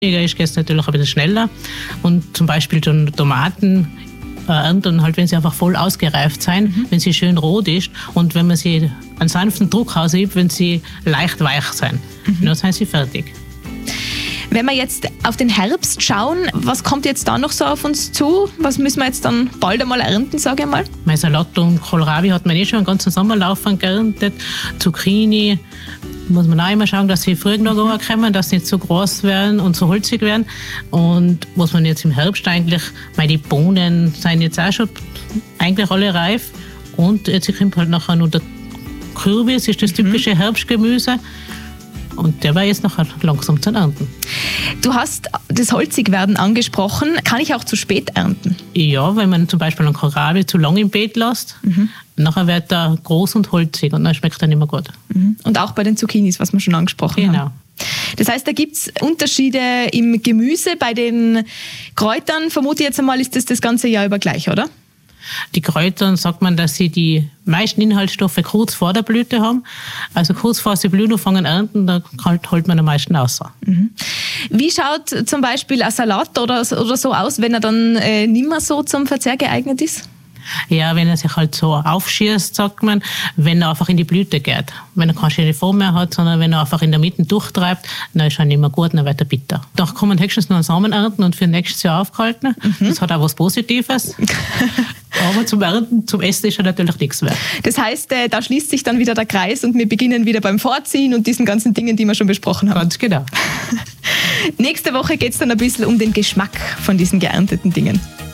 ist, geht es natürlich ein bisschen schneller. Und zum Beispiel schon Tomaten ernten, halt, wenn sie einfach voll ausgereift sind, wenn sie schön rot ist und wenn man sie einen sanften Druck ausübt, wenn sie leicht weich sind. Dann sind sie fertig. Wenn wir jetzt auf den Herbst schauen, was kommt jetzt da noch so auf uns zu? Was müssen wir jetzt dann bald einmal ernten, sage ich mal? Mein Salat und Kohlrabi hat man schon einen ganzen Sommerlauf geerntet. Zucchini muss man auch immer schauen, dass sie früh noch kommen, dass sie nicht so groß werden und so holzig werden. Und was man jetzt im Herbst eigentlich, weil die Bohnen sind jetzt auch schon eigentlich alle reif. Und jetzt kommt halt nachher noch der Kürbis, ist das typische Herbstgemüse. Und der war jetzt noch langsam zu ernten. Du hast das Holzigwerden angesprochen. Kann ich auch zu spät ernten? Ja, wenn man zum Beispiel einen Kohlrabi zu lange im Beet lässt, nachher wird er groß und holzig und dann schmeckt er nicht mehr gut. Und auch bei den Zucchinis, was wir schon angesprochen haben. Genau. Das heißt, da gibt es Unterschiede im Gemüse. Bei den Kräutern, vermute ich jetzt einmal, ist das ganze Jahr über gleich, oder? Die Kräuter, sagt man, dass sie die meisten Inhaltsstoffe kurz vor der Blüte haben. Also kurz vor sie blühen und fangen ernten, da holt man am meisten raus. Wie schaut zum Beispiel ein Salat oder so aus, wenn er dann nicht mehr so zum Verzehr geeignet ist? Ja, wenn er sich halt so aufschießt, sagt man, wenn er einfach in die Blüte geht. Wenn er keine schöne Form mehr hat, sondern wenn er einfach in der Mitte durchtreibt, dann ist er nicht mehr gut, dann wird er bitter. Da kann man höchstens noch einen Samen ernten und für nächstes Jahr aufhalten. Das hat auch was Positives. Aber zum Ernten, zum Essen ist er natürlich nichts wert. Das heißt, da schließt sich dann wieder der Kreis und wir beginnen wieder beim Vorziehen und diesen ganzen Dingen, die wir schon besprochen haben. Ganz genau. Nächste Woche geht es dann ein bisschen um den Geschmack von diesen geernteten Dingen.